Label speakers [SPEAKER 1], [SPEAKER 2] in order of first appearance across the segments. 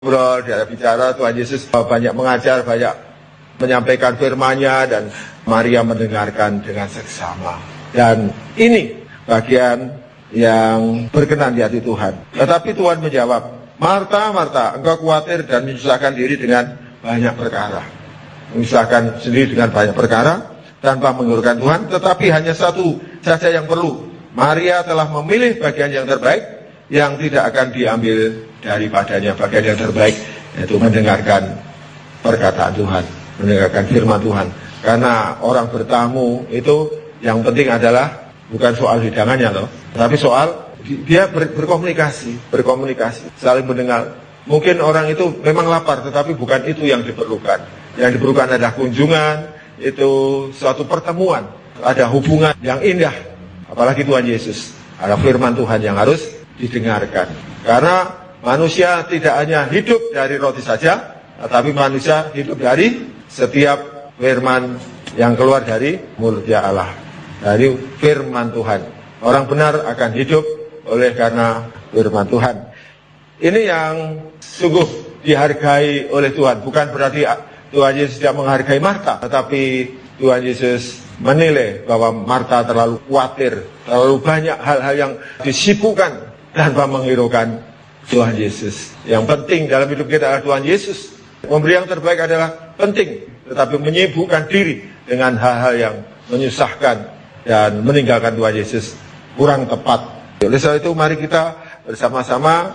[SPEAKER 1] ngobrol, dia bicara, Tuhan Yesus banyak mengajar, banyak menyampaikan firman-Nya, dan Maria mendengarkan dengan seksama. Dan ini bagian yang berkenan di hati Tuhan. Tetapi Tuhan menjawab, Marta, Marta, engkau khawatir dan menyusahkan diri dengan banyak perkara. Menyusahkan sendiri dengan banyak perkara tanpa mengurungkan Tuhan, tetapi hanya satu saja yang perlu. Maria telah memilih bagian yang terbaik yang tidak akan diambil daripadanya. Bagian yang terbaik yaitu mendengarkan perkataan Tuhan, mendengarkan firman Tuhan. Karena orang bertamu itu yang penting adalah bukan soal hidangannya loh, tapi soal dia berkomunikasi, saling mendengar. Mungkin orang itu memang lapar, tetapi bukan itu yang diperlukan. Yang diperlukan adalah kunjungan, itu suatu pertemuan, ada hubungan yang indah. Apalagi Tuhan Yesus, ada firman Tuhan yang harus didengarkan. Karena manusia tidak hanya hidup dari roti saja, tetapi manusia hidup dari setiap firman yang keluar dari mulutnya Allah, dari firman Tuhan. Orang benar akan hidup oleh karena firman Tuhan. Ini yang sungguh dihargai oleh Tuhan. Bukan berarti Tuhan Yesus tidak menghargai Marta, tetapi Tuhan Yesus menilai bahwa Marta terlalu khawatir, terlalu banyak hal-hal yang disibukkan tanpa menghiraukan Tuhan Yesus. Yang penting dalam hidup kita adalah Tuhan Yesus. Memberi yang terbaik adalah penting, tetapi menyibukkan diri dengan hal-hal yang menyusahkan dan meninggalkan Tuhan Yesus kurang tepat. Oleh sebab itu mari kita bersama-sama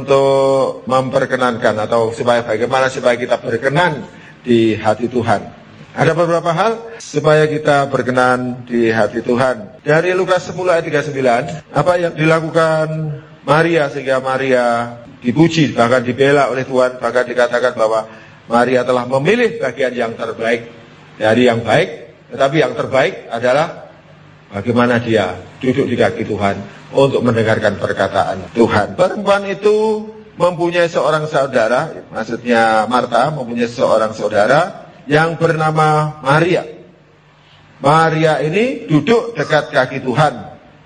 [SPEAKER 1] untuk memperkenankan atau bagaimana supaya kita berkenan di hati Tuhan. Ada beberapa hal supaya kita berkenan di hati Tuhan. Dari Lukas 10 ayat 39, apa yang dilakukan Maria sehingga Maria dipuji, bahkan dibela oleh Tuhan, bahkan dikatakan bahwa Maria telah memilih bagian yang terbaik dari yang baik, tetapi yang terbaik adalah bagaimana dia duduk di kaki Tuhan untuk mendengarkan perkataan Tuhan. Perempuan itu mempunyai seorang saudara, maksudnya Marta mempunyai seorang saudara yang bernama Maria. Maria ini duduk dekat kaki Tuhan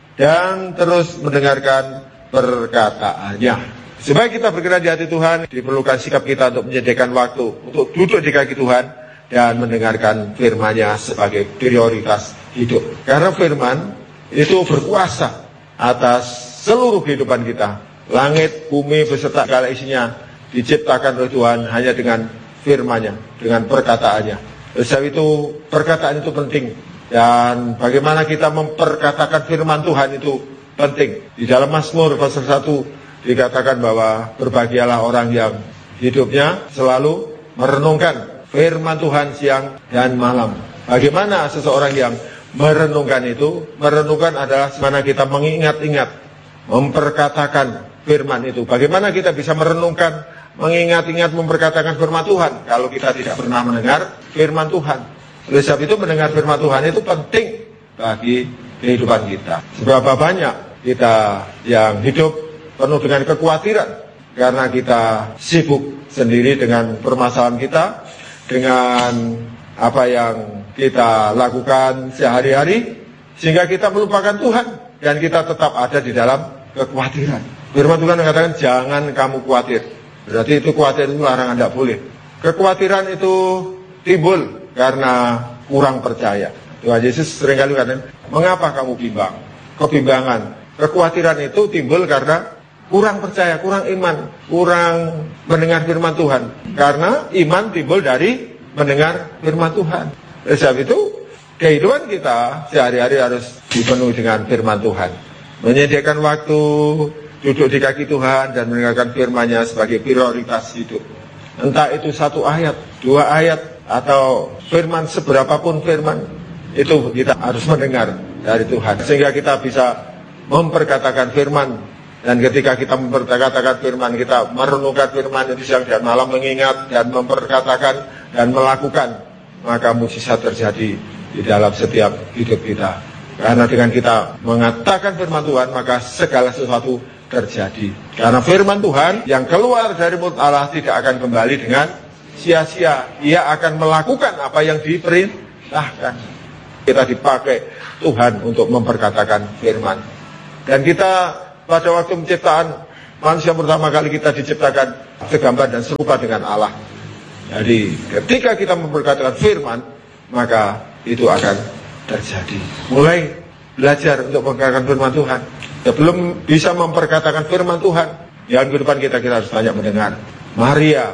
[SPEAKER 1] dan terus mendengarkan perkataannya. Supaya kita berkenan di hati Tuhan, diperlukan sikap kita untuk menyediakan waktu untuk duduk di kaki Tuhan dan mendengarkan firman-Nya sebagai prioritas hidup. Karena firman itu berkuasa atas seluruh kehidupan kita. Langit, bumi beserta segala isinya diciptakan oleh Tuhan hanya dengan firman-Nya, dengan perkataannya. Sebab itu perkataan itu penting. Dan bagaimana kita memperkatakan firman Tuhan itu penting. Di dalam Mazmur pasal 1 dikatakan bahwa berbahagialah orang yang hidupnya selalu merenungkan firman Tuhan siang dan malam. Bagaimana seseorang yang merenungkan itu? Merenungkan adalah bagaimana kita mengingat-ingat, memperkatakan firman itu. Bagaimana kita bisa merenungkan, mengingat-ingat, memperkatakan firman Tuhan kalau kita tidak pernah mendengar firman Tuhan. Oleh sebab itu mendengar firman Tuhan itu penting bagi kehidupan kita. Seberapa banyak kita yang hidup penuh dengan kekhawatiran karena kita sibuk sendiri dengan permasalahan kita, dengan apa yang kita lakukan sehari-hari, sehingga kita melupakan Tuhan dan kita tetap ada di dalam kekhawatiran. Firman Tuhan mengatakan jangan kamu khawatir. Berarti itu khawatir itu larangan, tidak boleh. Kekhawatiran itu timbul karena kurang percaya. Tuhan Yesus seringkali katakan, mengapa kamu bimbang? Kebimbangan, kekhawatiran itu timbul karena kurang percaya, kurang iman, kurang mendengar firman Tuhan. Karena iman timbul dari mendengar firman Tuhan. Oleh sebab itu, kehidupan kita sehari-hari harus dipenuhi dengan firman Tuhan. Menyediakan waktu duduk di kaki Tuhan dan mendengarkan firman-Nya sebagai prioritas hidup. Entah itu 1 ayat, 2 ayat, atau firman seberapapun firman, itu kita harus mendengar dari Tuhan. Sehingga kita bisa memperkatakan firman. Dan ketika kita memperkatakan firman, kita merenungkan firman itu siang dan malam, mengingat dan memperkatakan dan melakukan, maka mukjizat terjadi di dalam setiap hidup kita. Karena dengan kita mengatakan firman Tuhan, maka segala sesuatu terjadi. Karena firman Tuhan yang keluar dari mulut Allah tidak akan kembali dengan sia-sia. Ia akan melakukan apa yang diperintahkan. Kita dipakai Tuhan untuk memperkatakan firman. Dan kita pada waktu penciptaan manusia pertama kali kita diciptakan segambar dan serupa dengan Allah. Jadi ketika kita memperkatakan firman, maka itu akan terjadi. Mulai belajar untuk memperkatakan firman Tuhan. Sebelum bisa memperkatakan firman Tuhan, yang ke depan kita harus banyak mendengar. Maria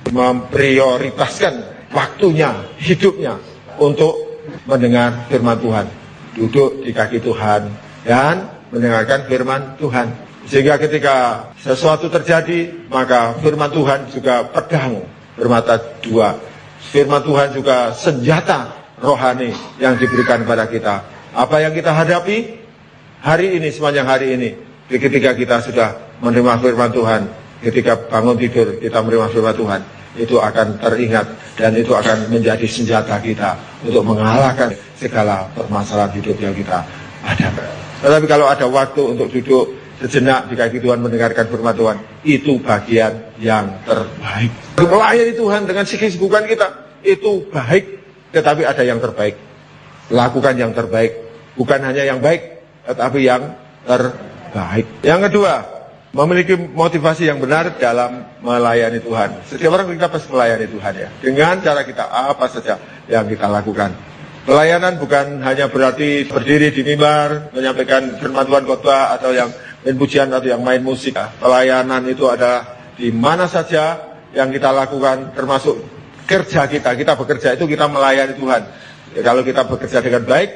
[SPEAKER 1] memprioritaskan waktunya, hidupnya untuk mendengar firman Tuhan. Duduk di kaki Tuhan dan mendengarkan firman Tuhan. Sehingga ketika sesuatu terjadi, maka firman Tuhan juga pedang bermata dua. Firman Tuhan juga senjata rohani yang diberikan kepada kita. Apa yang kita hadapi hari ini, sepanjang hari ini, ketika kita sudah menerima firman Tuhan, ketika bangun tidur kita menerima firman Tuhan, itu akan teringat dan itu akan menjadi senjata kita untuk mengalahkan segala permasalahan hidup yang kita hadapi. Tetapi kalau ada waktu untuk duduk sejenak di kaki Tuhan mendengarkan firman Tuhan, itu bagian yang terbaik. Melayani Tuhan dengan kesibukan kita, itu baik, tetapi ada yang terbaik. Lakukan yang terbaik, bukan hanya yang baik, tetapi yang terbaik. Yang kedua, memiliki motivasi yang benar dalam melayani Tuhan. Setiap orang kita pasti melayani Tuhan ya, dengan cara kita apa saja yang kita lakukan. Pelayanan bukan hanya berarti berdiri di mimbar, menyampaikan firman Tuhan khotbah atau yang main pujian atau yang main musik. Pelayanan itu adalah di mana saja yang kita lakukan, termasuk kerja kita. Kita bekerja itu kita melayani Tuhan. Ya, kalau kita bekerja dengan baik,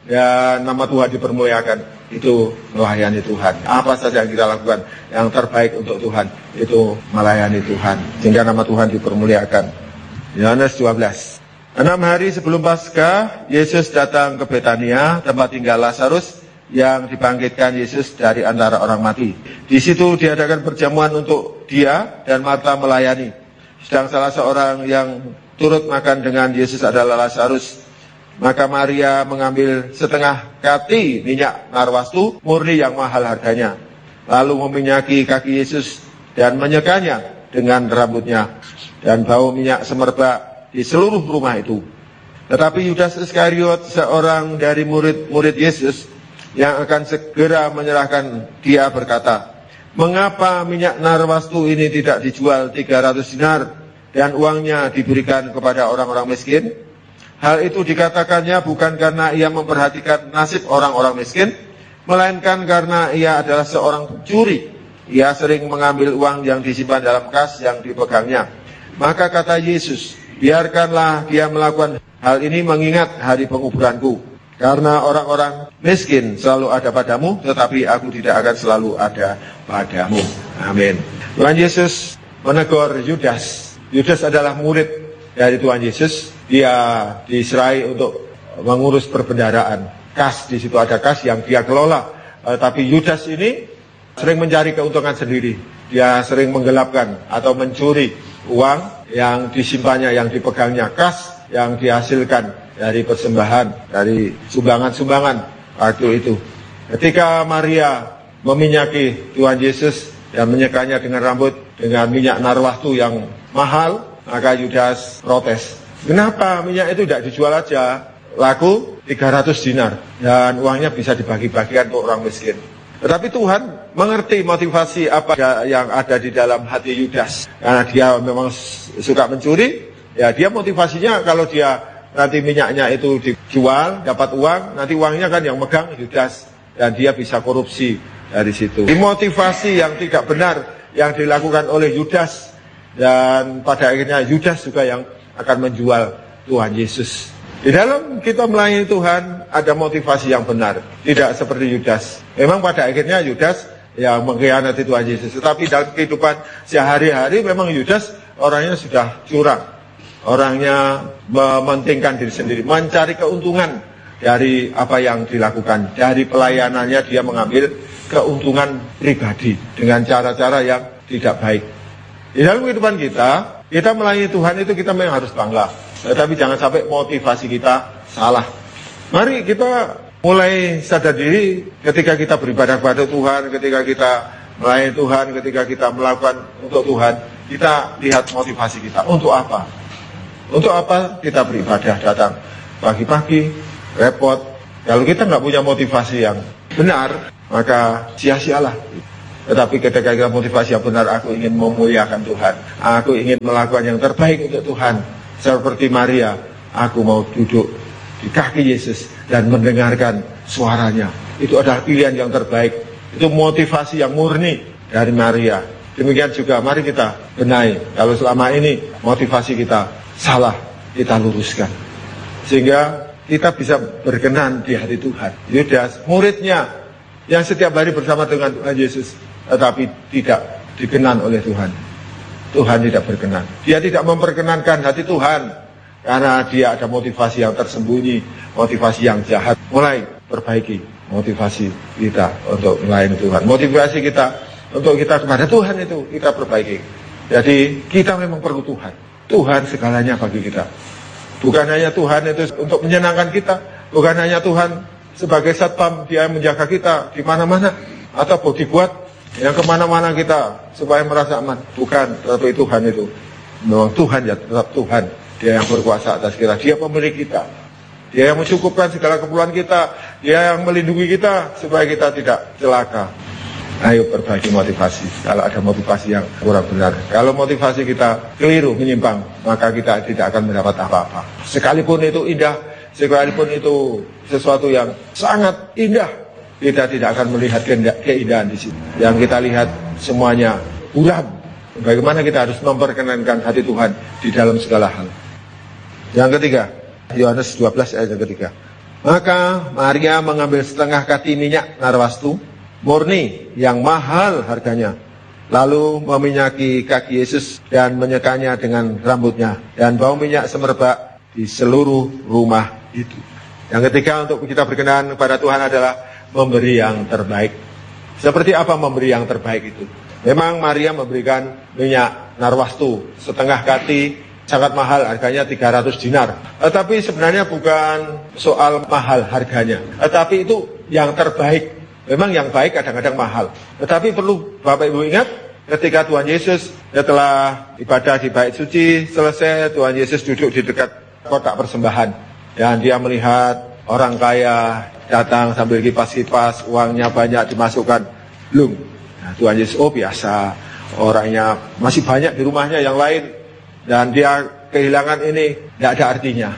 [SPEAKER 1] ya nama Tuhan dipermuliakan. Itu melayani Tuhan. Apa saja yang kita lakukan yang terbaik untuk Tuhan, itu melayani Tuhan, sehingga nama Tuhan dipermuliakan. Yohanes 12. 6 hari sebelum Paskah, Yesus datang ke Betania, tempat tinggal Lazarus yang dibangkitkan Yesus dari antara orang mati. Di situ diadakan perjamuan untuk dia dan Marta melayani. Sedang salah seorang yang turut makan dengan Yesus adalah Lazarus. Maka Maria mengambil setengah kati minyak narwastu murni yang mahal harganya, lalu meminyaki kaki Yesus dan menyekanya dengan rambutnya, dan bau minyak semerbak di seluruh rumah itu. Tetapi Yudas Iskariot, seorang dari murid-murid Yesus yang akan segera menyerahkan dia, berkata, "Mengapa minyak narwastu ini tidak dijual 300 dinar dan uangnya diberikan kepada orang-orang miskin?" Hal itu dikatakannya bukan karena ia memperhatikan nasib orang-orang miskin, melainkan karena ia adalah seorang pencuri. Ia sering mengambil uang yang disimpan dalam kas yang dipegangnya. Maka kata Yesus, "Biarkanlah dia melakukan hal ini mengingat hari penguburanku. Karena orang-orang miskin selalu ada padamu, tetapi aku tidak akan selalu ada padamu." Amin. Tuhan Yesus menegur Yudas. Yudas adalah murid dari Tuhan Yesus. Dia diserai untuk mengurus perbendaharaan. Kas, di situ ada kas yang dia kelola. Tapi Yudas ini sering mencari keuntungan sendiri. Dia sering menggelapkan atau mencuri uang yang disimpannya, yang dipegangnya, kas yang dihasilkan dari persembahan, dari sumbangan-sumbangan waktu itu. Ketika Maria meminyaki Tuhan Yesus dan menyekanya dengan rambut dengan minyak narwastu yang mahal, maka Yudas protes. Kenapa minyak itu tidak dijual aja, laku 300 dinar dan uangnya bisa dibagi-bagikan untuk orang miskin. Tetapi Tuhan mengerti motivasi apa yang ada di dalam hati Yudas. Karena dia memang suka mencuri, ya dia motivasinya kalau dia nanti minyaknya itu dijual, dapat uang, nanti uangnya kan yang megang Yudas, dan dia bisa korupsi dari situ. Motivasi yang tidak benar yang dilakukan oleh Yudas, dan pada akhirnya Yudas juga yang akan menjual Tuhan Yesus. Di dalam kita melayani Tuhan ada motivasi yang benar, tidak seperti Yudas. Memang pada akhirnya Yudas yang mengkhianati Tuhan Yesus, tetapi dalam kehidupan sehari-hari memang Yudas orangnya sudah curang, orangnya mementingkan diri sendiri, mencari keuntungan dari apa yang dilakukan. Dari pelayanannya dia mengambil keuntungan pribadi dengan cara-cara yang tidak baik. Di dalam kehidupan kita melayani Tuhan itu kita memang harus bangga. Tetapi jangan sampai motivasi kita salah. Mari kita mulai sadar diri ketika kita beribadah kepada Tuhan, ketika kita melayani Tuhan, ketika kita melakukan untuk Tuhan, kita lihat motivasi kita. Untuk apa? Untuk apa kita beribadah, datang pagi-pagi, repot. Kalau kita nggak punya motivasi yang benar, maka sia-sialah. Tetapi ketika kita motivasi yang benar, aku ingin memuliakan Tuhan, aku ingin melakukan yang terbaik untuk Tuhan. Seperti Maria, aku mau duduk di kaki Yesus dan mendengarkan suaranya. Itu adalah pilihan yang terbaik. Itu motivasi yang murni dari Maria. Demikian juga mari kita benahi. Kalau selama ini motivasi kita salah, kita luruskan. Sehingga kita bisa berkenan di hati Tuhan. Yudas, muridnya yang setiap hari bersama dengan Tuhan Yesus, tetapi tidak dikenan oleh Tuhan. Tuhan tidak berkenan. Dia tidak memperkenankan hati Tuhan karena dia ada motivasi yang tersembunyi, motivasi yang jahat. Mulai perbaiki motivasi kita untuk melayani Tuhan. Motivasi kita untuk kita kepada Tuhan itu kita perbaiki. Jadi kita memang perlu Tuhan. Tuhan segalanya bagi kita. Bukan hanya Tuhan itu untuk menyenangkan kita, bukan hanya Tuhan sebagai satpam dia menjaga kita di mana-mana atau dibuat yang kemana-mana kita supaya merasa aman. Bukan, tetapi Tuhan itu memang Tuhan ya, tetap Tuhan. Dia yang berkuasa atas kita, dia pemilik kita, dia yang mencukupkan segala keperluan kita, dia yang melindungi kita supaya kita tidak celaka. Ayo perbaiki motivasi. Kalau ada motivasi yang kurang benar, kalau motivasi kita keliru, menyimpang, maka kita tidak akan mendapat apa-apa. Sekalipun itu indah, sekalipun itu sesuatu yang sangat indah, kita tidak akan melihat keindahan di sini. Yang kita lihat semuanya buram. Bagaimana kita harus memperkenankan hati Tuhan di dalam segala hal. Yang ketiga, Yohanes 12 ayat yang ketiga. Maka Maria mengambil setengah kati minyak narwastu murni yang mahal harganya, lalu meminyaki kaki Yesus dan menyekanya dengan rambutnya, dan bau minyak semerbak di seluruh rumah itu. Yang ketiga, untuk kita berkenan kepada Tuhan adalah memberi yang terbaik. Seperti apa memberi yang terbaik itu? Memang Maria memberikan minyak narwastu setengah kati, sangat mahal, harganya 300 dinar. Tetapi sebenarnya bukan soal mahal harganya, tetapi itu yang terbaik. Memang yang baik kadang-kadang mahal. Tetapi perlu Bapak Ibu ingat, ketika Tuhan Yesus setelah ibadah di bait suci selesai, Tuhan Yesus duduk di dekat kotak persembahan. Dan dia melihat orang kaya datang sambil kipas-kipas, uangnya banyak dimasukkan. Belum. Nah, Tuhan Yesus, oh biasa, orangnya masih banyak di rumahnya yang lain. Dan dia kehilangan ini, tidak ada artinya.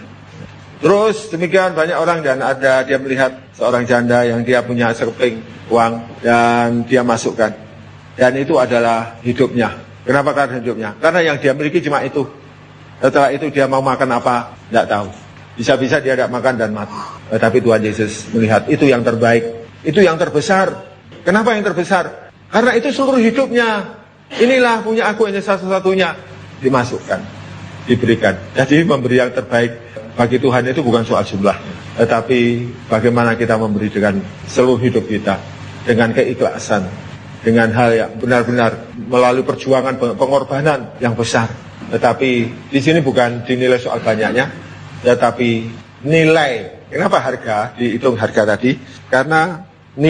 [SPEAKER 1] Terus demikian banyak orang, dan ada dia melihat seorang janda yang dia punya sekeping uang dan dia masukkan. Dan itu adalah hidupnya. Kenapa karena hidupnya? Karena yang dia miliki cuma itu. Setelah itu dia mau makan apa? Tidak tahu. Bisa-bisa dia tidak makan dan mati. Tetapi Tuhan Yesus melihat itu yang terbaik. Itu yang terbesar. Kenapa yang terbesar? Karena itu seluruh hidupnya. Inilah punya aku, hanya satu-satunya. Dimasukkan, diberikan. Jadi memberi yang terbaik bagi Tuhan itu bukan soal jumlah, tetapi bagaimana kita memberi dengan seluruh hidup kita, dengan keikhlasan, dengan hal yang benar-benar melalui perjuangan pengorbanan yang besar. Tetapi di sini bukan dinilai soal banyaknya, tetapi nilai. Kenapa harga dihitung harga tadi? Karena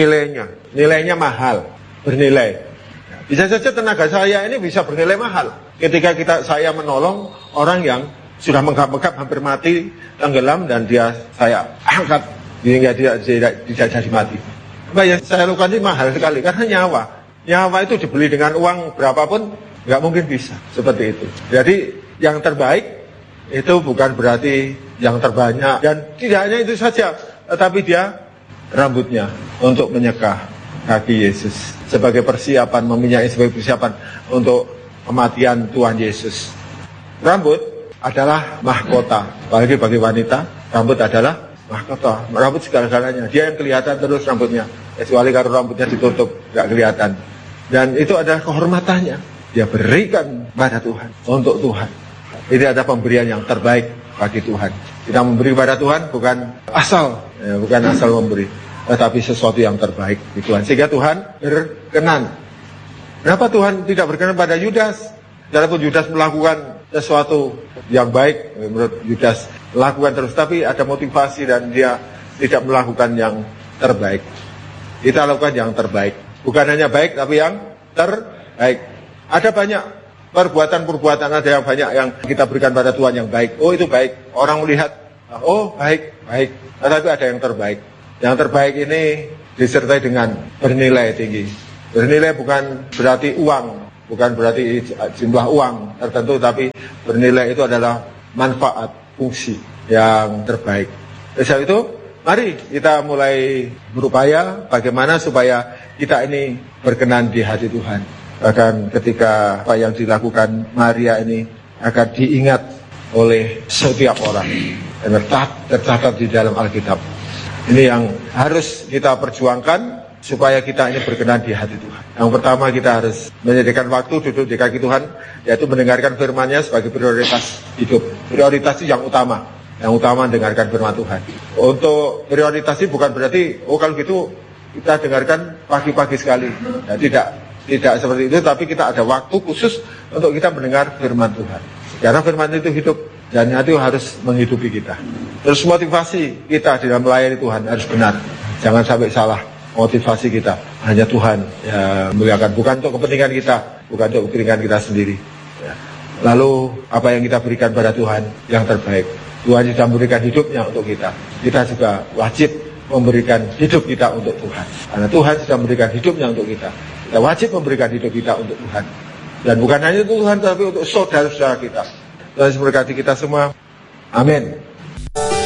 [SPEAKER 1] nilainya mahal, bernilai. Bisa saja tenaga saya ini bisa bernilai mahal. Ketika saya menolong orang yang sudah menggap-menggap hampir mati, tenggelam, dan saya angkat hingga tidak jadi mati. Apa yang saya lakukan ini mahal sekali karena nyawa itu dibeli dengan uang berapapun nggak mungkin bisa seperti itu. Jadi yang terbaik itu bukan berarti yang terbanyak, dan tidak hanya itu saja, tetapi dia rambutnya untuk menyekah kaki Yesus sebagai persiapan, meminyaki sebagai persiapan untuk kematian Tuhan Yesus. Rambut adalah mahkota, apalagi bagi wanita, rambut adalah mahkota, rambut segala-galanya. Dia yang kelihatan terus rambutnya, kecuali kalau rambutnya ditutup, nggak kelihatan. Dan itu adalah kehormatannya, dia berikan pada Tuhan, untuk Tuhan. Ini ada pemberian yang terbaik bagi Tuhan. Kita memberi kepada Tuhan bukan asal memberi, tetapi sesuatu yang terbaik di Tuhan, sehingga Tuhan berkenan. Kenapa Tuhan tidak berkenan pada Yudas? Walaupun Yudas melakukan sesuatu yang baik, menurut Yudas lakukan terus, tapi ada motivasi dan dia tidak melakukan yang terbaik. Kita lakukan yang terbaik, bukan hanya baik tapi yang terbaik. Ada banyak perbuatan-perbuatan, ada yang banyak yang kita berikan pada Tuhan yang baik. Oh itu baik, orang melihat, oh baik, tetapi ada yang terbaik. Yang terbaik ini disertai dengan bernilai tinggi. Bernilai bukan berarti uang, bukan berarti jumlah uang tertentu, tapi bernilai itu adalah manfaat, fungsi yang terbaik. Oleh sebab itu, mari kita mulai berupaya bagaimana supaya kita ini berkenan di hati Tuhan. Bahkan ketika apa yang dilakukan Maria ini akan diingat oleh setiap orang dan tercatat di dalam Alkitab. Ini yang harus kita perjuangkan supaya kita ini berkenan di hati Tuhan. Yang pertama, kita harus menyediakan waktu duduk di kaki Tuhan, yaitu mendengarkan firman-Nya sebagai prioritas hidup. Prioritas itu yang utama. Yang utama mendengarkan firman Tuhan. Untuk prioritas ini bukan berarti, kalau gitu kita dengarkan pagi-pagi sekali. Nah, tidak seperti itu, tapi kita ada waktu khusus untuk kita mendengar firman Tuhan. Karena firman itu hidup, dan itu harus menghidupi kita. Terus motivasi kita dalam melayani Tuhan harus benar. Jangan sampai salah. Motivasi kita hanya Tuhan yang muliakan, bukan untuk kepentingan kita, bukan untuk kepentingan kita sendiri. Lalu apa yang kita berikan pada Tuhan yang terbaik. Tuhan sudah memberikan hidupnya untuk kita. Kita juga wajib memberikan hidup kita untuk Tuhan. Karena Tuhan sudah memberikan hidupnya untuk kita. Kita wajib memberikan hidup kita untuk Tuhan. Dan bukan hanya untuk Tuhan, tapi untuk saudara-saudara kita. Tuhan memberkati kita semua. Amin.